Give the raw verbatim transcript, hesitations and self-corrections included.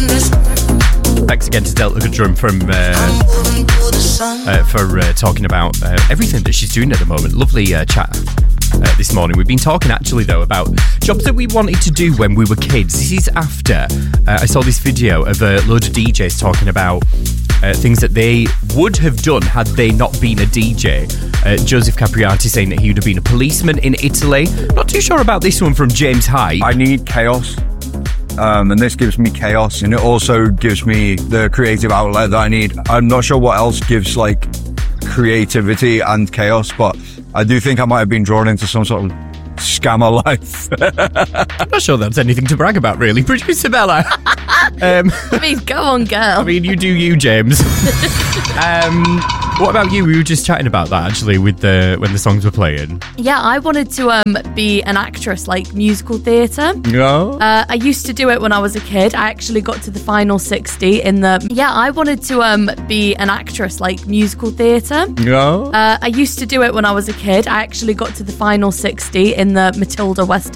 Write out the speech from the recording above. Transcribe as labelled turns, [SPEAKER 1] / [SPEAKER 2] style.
[SPEAKER 1] Thanks again to Delta Goodrum from uh, uh, for uh, talking about uh, everything that she's doing at the moment. Lovely uh, chat uh, this morning. We've been talking actually though about jobs that we wanted to do when we were kids. This is after uh, I saw this video of a load of D Js talking about uh, things that they would have done had they not been a D J. Uh, Joseph Capriati saying that he would have been a policeman in Italy. Not too sure about this one from James Hyde.
[SPEAKER 2] I need chaos. Um, and this gives me chaos, and it also gives me the creative outlet that I need. I'm not sure what else gives like creativity and chaos, but I do think I might have been drawn into some sort of scammer life.
[SPEAKER 1] I'm not sure that's anything to brag about, really. Producer Bella. um,
[SPEAKER 3] I mean, go on, girl.
[SPEAKER 1] I mean, you do you, James. um, what about you? We were just chatting about that actually with the when the songs were playing.
[SPEAKER 3] Yeah, I wanted to um be an actress, like musical theatre.
[SPEAKER 1] No.
[SPEAKER 3] Uh, I used to do it when I was a kid. I actually got to the final sixty in the... Yeah, I wanted to um be an actress, like musical theatre.
[SPEAKER 1] No.
[SPEAKER 3] Uh, I used to do it when I was a kid. I actually got to the final sixty in the Matilda West